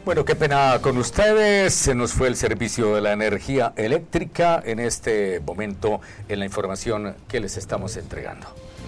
Bueno, qué pena con ustedes, se nos fue el servicio de la energía eléctrica en este momento en la información que les estamos entregando.